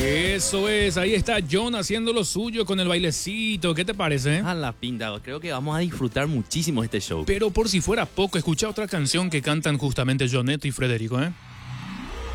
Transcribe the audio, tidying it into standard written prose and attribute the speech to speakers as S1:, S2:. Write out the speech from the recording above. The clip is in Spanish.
S1: Eso es, ahí está John haciendo lo suyo con el bailecito. ¿Qué te parece?
S2: A la pinta, creo que vamos a disfrutar muchísimo este show.
S1: Pero por si fuera poco, escucha otra canción que cantan justamente Joneto y Federico, ¿eh?